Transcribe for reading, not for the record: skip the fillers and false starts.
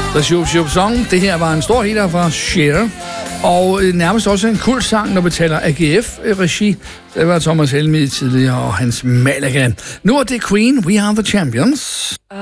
The Shoop Shoop Song. Det her var en stor hitter fra Cher, og nærmest også en kult sang, når vi taler AGF-regi. Det var Thomas Helmig tidligere og hans Malaga. Nu er det Queen, We Are The Champions.